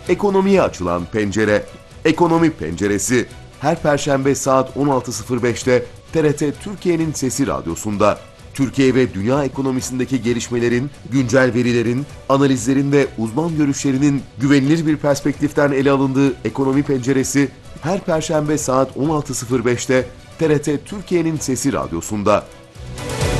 Ekonomiye açılan pencere, Ekonomi Penceresi, her Perşembe saat 16.05'te TRT Türkiye'nin Sesi Radyosu'nda. Türkiye ve dünya ekonomisindeki gelişmelerin, güncel verilerin, analizlerin ve uzman görüşlerinin güvenilir bir perspektiften ele alındığı Ekonomi Penceresi, her Perşembe saat 16.05'te TRT Türkiye'nin Sesi Radyosu'nda.